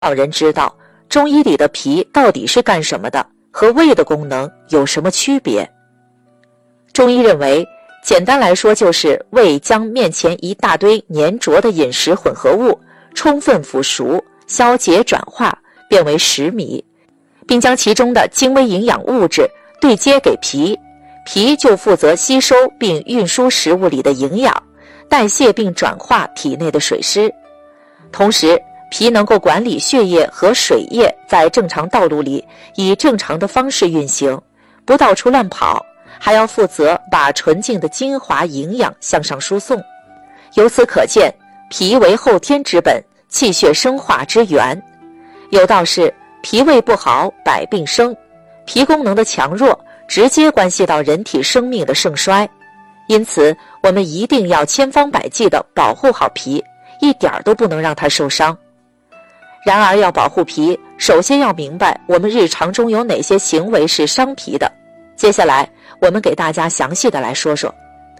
少人知道中医里的脾到底是干什么的，和胃的功能有什么区别。中医认为，简单来说就是胃将面前一大堆粘着的饮食混合物充分腐熟、消解转化，变为食糜，并将其中的精微营养物质对接给脾，脾就负责吸收并运输食物里的营养，代谢并转化体内的水湿。同时，脾能够管理血液和水液在正常道路里以正常的方式运行，不到处乱跑，还要负责把纯净的精华营养向上输送。由此可见，脾为后天之本，气血生化之源。有道是脾胃不好，百病生。脾功能的强弱直接关系到人体生命的盛衰，因此我们一定要千方百计地保护好脾，一点都不能让它受伤。然而要保护脾，首先要明白我们日常中有哪些行为是伤脾的。接下来我们给大家详细的来说说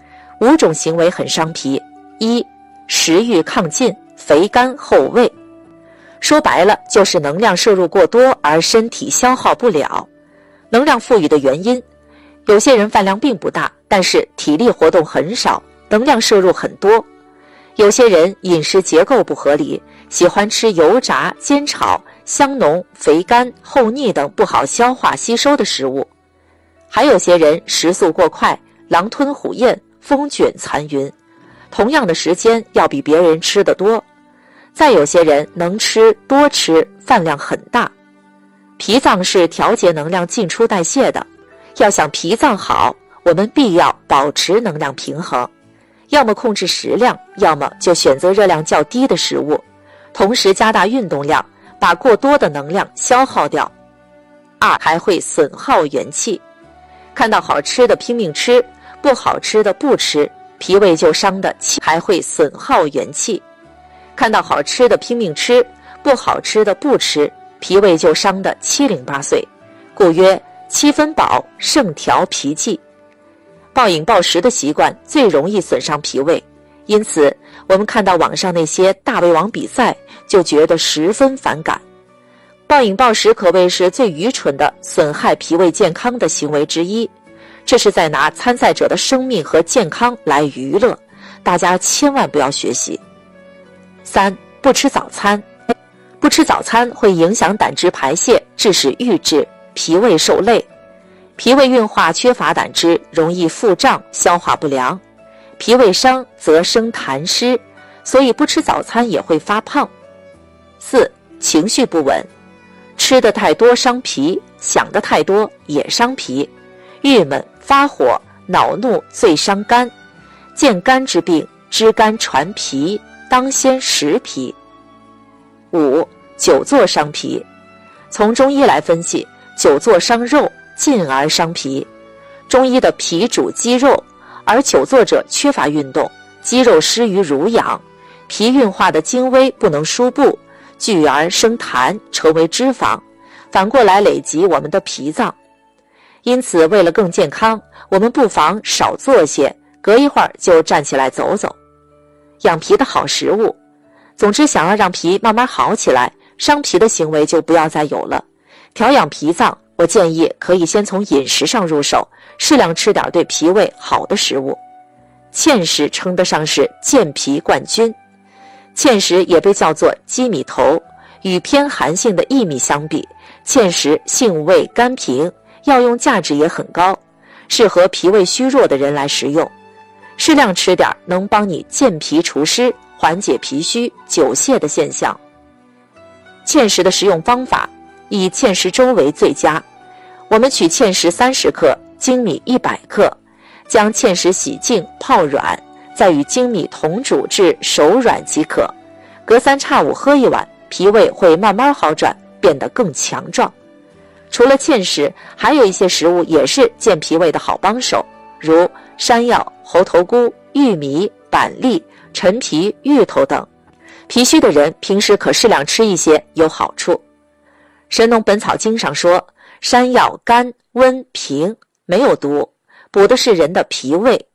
5种行为很伤脾。1. 食欲亢进，肥甘厚胃。说白了就是能量摄入过多而身体消耗不了。能量富裕的原因，有些人饭量并不大，但是体力活动很少，能量摄入很多。有些人饮食结构不合理，喜欢吃油炸、煎炒、香浓、肥甘、厚腻等不好消化吸收的食物。还有些人食速过快，狼吞虎咽，风卷残云，同样的时间要比别人吃得多。再有些人能吃多吃，饭量很大。脾脏是调节能量进出代谢的，要想脾脏好，我们必要保持能量平衡，要么控制食量，要么就选择热量较低的食物，同时加大运动量，把过多的能量消耗掉。2. 还会损耗元气。看到好吃的拼命吃，不好吃的不吃，脾胃就伤的还会损耗元气。看到好吃的拼命吃，不好吃的不吃，脾胃就伤得七零八碎。故曰七分饱，胜调脾气。暴饮暴食的习惯最容易损伤脾胃，因此我们看到网上那些大胃王比赛就觉得十分反感。暴饮暴食可谓是最愚蠢的损害脾胃健康的行为之一，这是在拿参赛者的生命和健康来娱乐，大家千万不要学习。3. 不吃早餐。不吃早餐会影响胆汁排泄，致使郁滞，脾胃受累。脾胃运化缺乏胆汁，容易腹胀、消化不良。脾胃伤则生痰湿，所以不吃早餐也会发胖。4. 情绪不稳。吃的太多伤脾，想的太多也伤脾。郁闷、发火、恼怒最伤肝。见肝之病，知肝传脾，当先食脾。5. 久坐伤脾。从中医来分析，久坐伤肉，进而伤脾。中医的脾主肌肉，而久坐者缺乏运动，肌肉失于濡养，脾运化的精微不能输布，聚而生痰，成为脂肪，反过来累及我们的脾脏。因此为了更健康，我们不妨少坐些，隔一会儿就站起来走走。养脾的好食物，总之想要让脾慢慢好起来，伤脾的行为就不要再有了。调养脾脏，我建议可以先从饮食上入手，适量吃点对脾胃好的食物。芡实称得上是健脾冠军。芡实也被叫做鸡米头，与偏寒性的薏米相比，芡实性味甘平，药用价值也很高，适合脾胃虚弱的人来食用。适量吃点能帮你健脾除湿，缓解脾虚久泻的现象。芡实的食用方法以芡实粥为最佳。我们取芡实30克，粳米100克，将芡实洗净泡软，再与粳米同煮至熟软即可。隔三差五喝一碗，脾胃会慢慢好转，变得更强壮。除了芡实，还有一些食物也是健脾胃的好帮手，如山药、猴头菇、玉米、板栗、陈皮、芋头等。脾虚的人平时可适量吃一些，有好处。神农本草经上说，山药甘温平，没有毒，补的是人的脾胃。